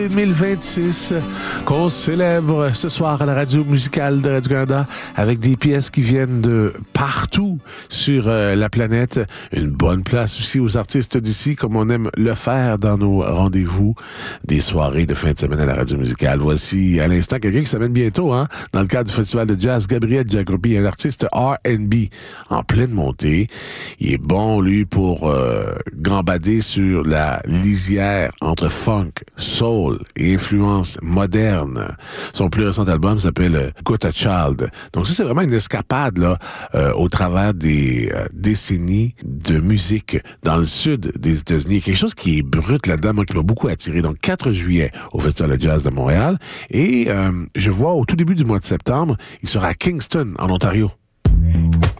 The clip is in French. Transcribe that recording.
2026 qu'on célèbre ce soir à la radio musicale de Radio-Canada avec des pièces qui viennent de partout sur la planète. Une bonne place aussi aux artistes d'ici, comme on aime le faire dans nos rendez-vous des soirées de fin de semaine à la radio musicale. Voici à l'instant quelqu'un qui s'amène bientôt, dans le cadre du festival de jazz, Gabriel Jacobi, un artiste R&B en pleine montée. Il est bon, lui, pour gambader sur la lisière entre funk, soul et influence moderne. Son plus récent album s'appelle Got a Child. Donc ça, c'est vraiment une escapade là, au travers des décennies de musique dans le sud des États-Unis. Quelque chose qui est brut là-dedans, moi, qui m'a beaucoup attiré. Donc 4 juillet au Festival de jazz de Montréal. Et je vois au tout début du mois de septembre, il sera à Kingston, en Ontario.